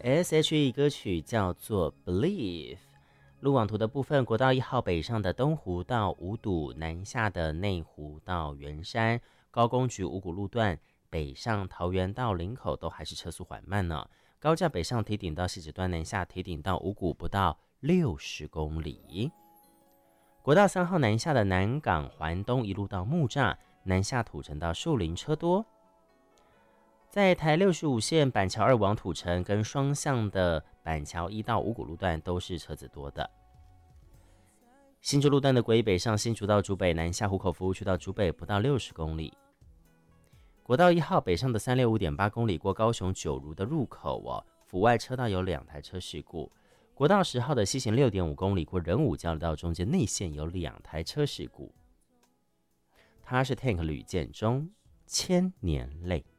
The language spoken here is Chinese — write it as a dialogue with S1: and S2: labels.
S1: S.H.E 歌曲叫做 Believe。路网图的部分，国道1号北上的东湖到五堵，南下的内湖到圆山，高工局五股路段北上桃园到林口都还是车速缓慢呢。高架北上堤顶到汐止端，南下堤顶到五股不到60公里。国道3号南下的南港环东一路到木栅，南下土城到树林车多。在台65线板桥2往土城跟双向的板桥1到五股路段都是车子多的。新竹路段的国一北上新竹到竹北，南下湖口服务区到竹北不到60公里。国道1号北上的365.8公里过高雄九如的入口府外车道有2台车事故。国道10号的西行6.5公里过仁武交流道中间内线有2台车事故。它是 Tank 吕建中千年泪。